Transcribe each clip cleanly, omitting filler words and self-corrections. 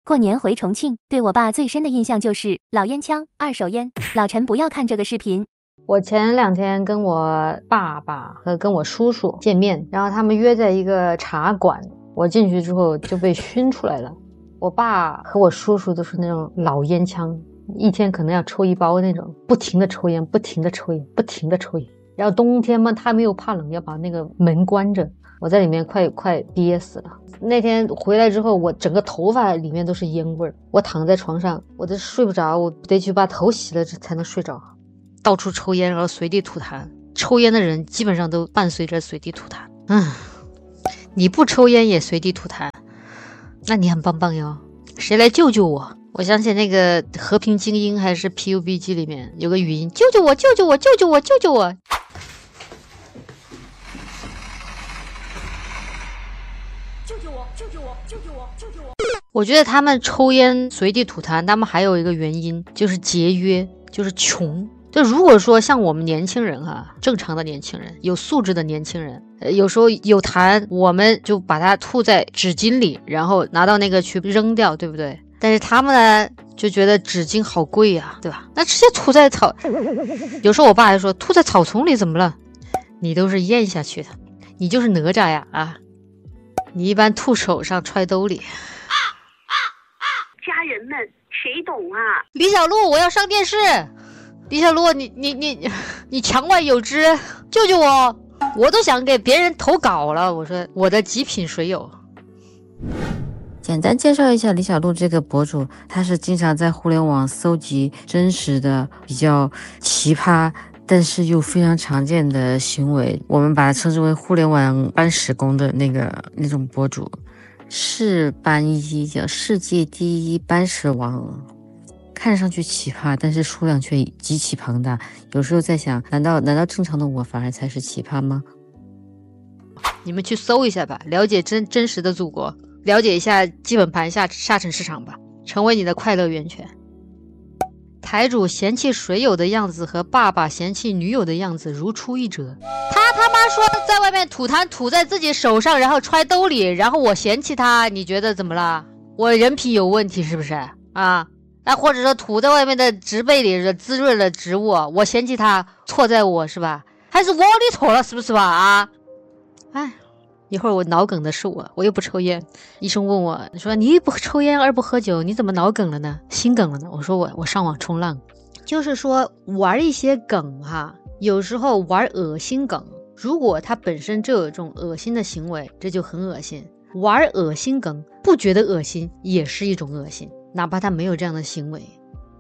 过年回重庆，对我爸最深的印象就是老烟枪、二手烟。老陈不要看这个视频。 我前2天跟我爸爸和跟我叔叔见面，然后他们约在一个茶馆，我进去之后就被熏出来了。我爸和我叔叔都是那种老烟枪，一天可能要抽1包那种，不停的抽烟，不停的抽烟，不停的抽烟。然后冬天嘛，他们又怕冷，要把那个门关着，我在里面快憋死了。那天回来之后，我整个头发里面都是烟味儿，我躺在床上，我都睡不着，我得去把头洗了才能睡着。到处抽烟，然后随地吐痰，抽烟的人基本上都伴随着随地吐痰。你不抽烟也随地吐痰，那你很棒棒哟。谁来救救我？我想起那个和平精英还是 PUBG 里面有个语音，救救我，救救我，救救我，救救我。我觉得他们抽烟随地吐痰，他们还有一个原因就是节约，就是穷。就如果说像我们年轻人正常的年轻人，有素质的年轻人，有时候有痰我们就把它吐在纸巾里，然后拿到那个去扔掉，对不对？但是他们呢就觉得纸巾好贵啊，对吧？那直接吐在草，有时候我爸还说吐在草丛里怎么了？你都是咽下去的，你就是哪吒呀啊！你一般吐手上揣兜里。 家人们谁懂啊？ 李小璐，我要上电视。李小璐，你墙外有知，救救我！我都想给别人投稿了。我说我的极品水友。 简单介绍一下李小璐这个博主，她是经常在互联网搜集真实的、比较奇葩但是又非常常见的行为，我们把它称之为互联网搬屎工的那种博主。是搬一叫世界第一搬屎王，看上去奇葩，但是数量却极其庞大。有时候在想，难道正常的我反而才是奇葩吗？ 你们去搜一下吧，了解真实的祖国，了解一下基本盘下沉市场吧，成为你的快乐源泉。台主嫌弃水友的样子和爸爸嫌弃女友的样子如出一辙。他妈说在外面吐痰吐在自己手上，然后揣兜里，然后我嫌弃他，你觉得怎么了？我人品有问题是不是啊？那或者说吐在外面的植被里滋润了植物，我嫌弃他，错在我是吧？还是我的错了是不是吧？啊？哎，一会儿我脑梗的是我又不抽烟，医生问我说你不抽烟而不喝酒，你怎么脑梗了呢？心梗了呢？我说我上网冲浪。就是说玩一些梗有时候玩恶心梗，如果他本身就有这种恶心的行为，这就很恶心。玩恶心梗不觉得恶心也是一种恶心，哪怕他没有这样的行为。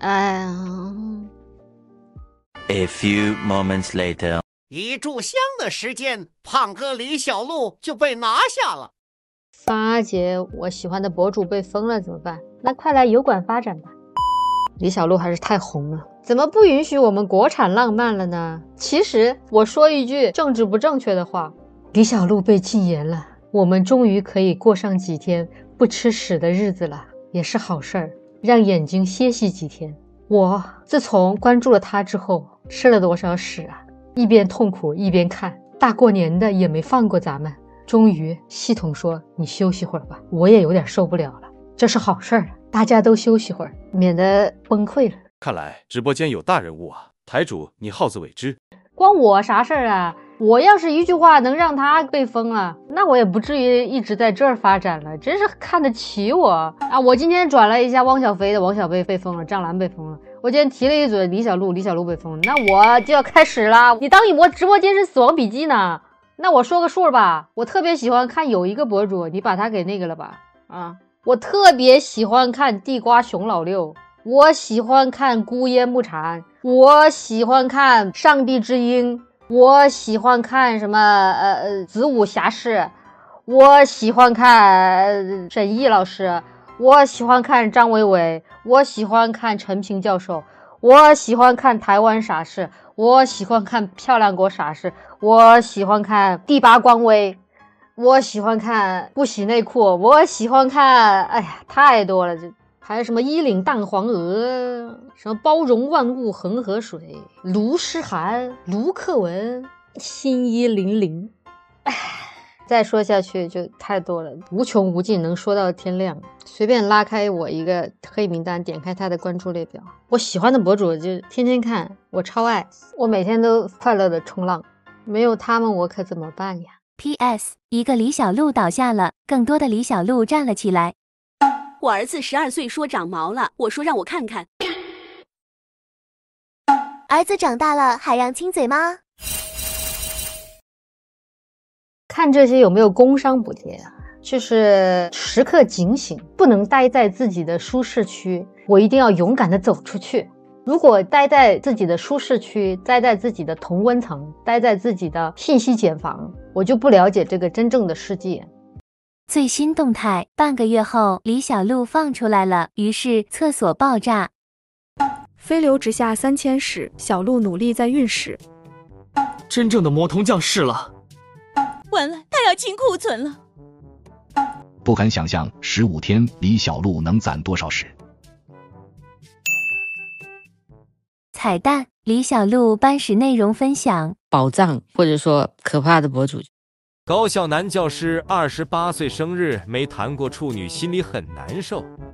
A few moments later， 一炷香的时间，胖哥李小璐就被拿下了。 发姐，我喜欢的博主被封了怎么办？那快来油管发展吧。李小璐还是太红了，怎么不允许我们国产浪漫了呢？其实我说一句政治不正确的话，李小璐被禁言了，我们终于可以过上几天不吃屎的日子了，也是好事儿，让眼睛歇息几天。我自从关注了他之后，吃了多少屎啊！一边痛苦一边看，大过年的也没放过咱们。终于系统说你休息会儿吧，我也有点受不了了，这是好事儿，大家都休息会儿，免得崩溃了。 看来直播间有大人物啊，台主你好自为之。 关我啥事儿啊？我要是一句话能让他被封了，那我也不至于一直在这儿发展了，真是看得起我啊！我今天转了一下汪小菲的，王小菲被封了，张兰被封了，我今天提了一嘴李小璐被封了，那我就要开始了。你当我直播间是死亡笔记呢？那我说个数吧，我特别喜欢看有一个博主，你把他给那个了吧我特别喜欢看地瓜熊老六，我喜欢看孤烟木蝉，我喜欢看上帝之鹰，我喜欢看什么子午侠士，我喜欢看沈毅老师，我喜欢看张伟伟，我喜欢看陈平教授，我喜欢看台湾傻事，我喜欢看漂亮国傻事，我喜欢看第八光威，我喜欢看不洗内裤，我喜欢看，哎呀，太多了，这还有什么衣领淡黄鹅，什么包容万物恒河水，卢诗涵、卢克文、新一00， 再说下去就太多了，无穷无尽，能说到天亮。随便拉开我一个黑名单，点开他的关注列表，我喜欢的博主就天天看，我超爱，我每天都快乐的冲浪，没有他们我可怎么办呀？ PS 一个李小璐倒下了，更多的李小璐站了起来。 我儿子12岁说长毛了，我说让我看看。 儿子长大了还让亲嘴吗？ 看这些有没有工伤补贴啊？就是时刻警醒，不能待在自己的舒适区，我一定要勇敢的走出去。如果待在自己的舒适区，待在自己的同温层，待在自己的信息茧房，我就不了解这个真正的世界。 最新动态，半个月后李小璐放出来了，于是厕所爆炸。 飞流直下3000屎，小璐努力在运屎。 真正的魔童降世了。 完了，他要清库存了。 不敢想象15天李小璐能攒多少屎。 彩蛋，李小璐班史内容分享， 宝藏或者说可怕的博主。 高校男教师28岁生日没谈过处女，心里很难受。